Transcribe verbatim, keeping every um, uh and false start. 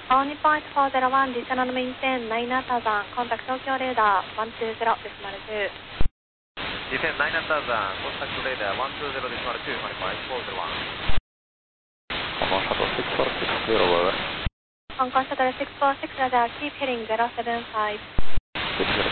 All Nippon four zero one, listen and maintain nine thousand, contact Tokyo radar one two zero decimal two. Descend nine thousand, contact radar one two zero decimal two, Honeypot four zero one. Hong Kong Shuttle six four six, clear over. Hong Kong Shuttle six four six, radar, keep heading zero seven five. Keep